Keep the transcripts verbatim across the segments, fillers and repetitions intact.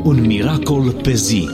Un miracol pe zi.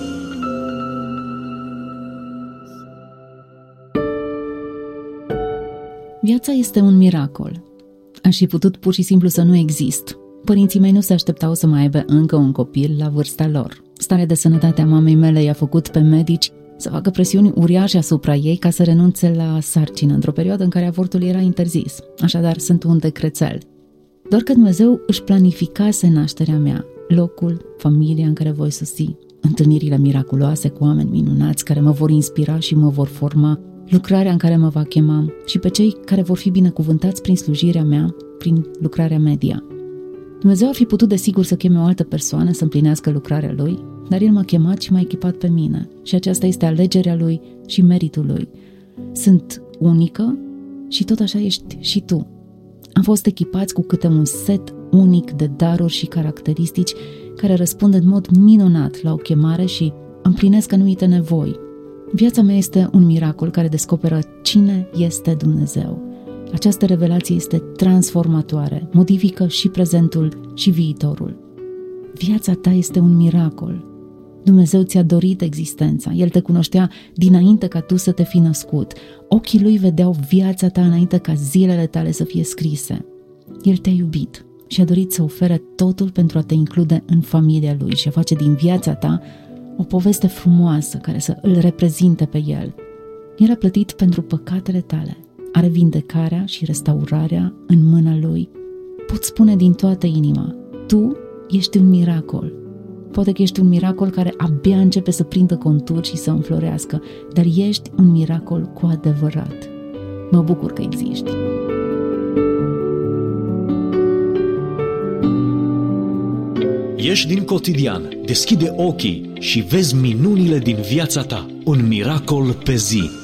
Viața este un miracol. Aș fi putut pur și simplu să nu exist. Părinții mei nu se așteptau să mai aibă încă un copil la vârsta lor. Starea de sănătate a mamei mele i-a făcut pe medici să facă presiuni uriașe asupra ei ca să renunțe la sarcină, într-o perioadă în care avortul era interzis. Așadar, sunt un decrețel. Doar că Dumnezeu își planificase nașterea mea, locul, familia în care voi sosi, întâlnirile miraculoase cu oameni minunați care mă vor inspira și mă vor forma, lucrarea în care mă va chema și pe cei care vor fi binecuvântați prin slujirea mea, prin lucrarea media. Dumnezeu ar fi putut desigur să cheme o altă persoană să împlinească lucrarea Lui, dar El m-a chemat și m-a echipat pe mine și aceasta este alegerea Lui și meritul Lui. Sunt unică și tot așa ești și tu. Am fost echipați cu câte un set unic de daruri și caracteristici care răspund în mod minunat la o chemare și împlinesc anumite nevoi. Viața mea este un miracol care descoperă cine este Dumnezeu. Această revelație este transformatoare, modifică și prezentul și viitorul. Viața ta este un miracol. Dumnezeu ți-a dorit existența, El te cunoștea dinainte ca tu să te fi născut. Ochii Lui vedeau viața ta înainte ca zilele tale să fie scrise. El te-a iubit și a dorit să ofere totul pentru a te include în familia Lui și a face din viața ta o poveste frumoasă care să îl reprezinte pe El. El a plătit pentru păcatele tale, are vindecarea și restaurarea în mâna Lui. Pot spune din toată inima, tu ești un miracol. Poate că ești un miracol care abia începe să prindă conturi și să înflorească, dar ești un miracol cu adevărat. Mă bucur că existi. Ieși din cotidian, deschide ochii și vezi minunile din viața ta. Un miracol pe zi.